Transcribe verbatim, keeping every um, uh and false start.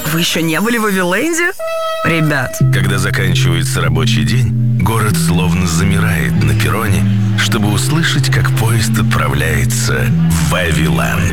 Вы еще не были в Вавиленде? Ребят. Когда заканчивается рабочий день, город словно замирает на перроне, чтобы услышать, как поезд отправляется в Вавиланд.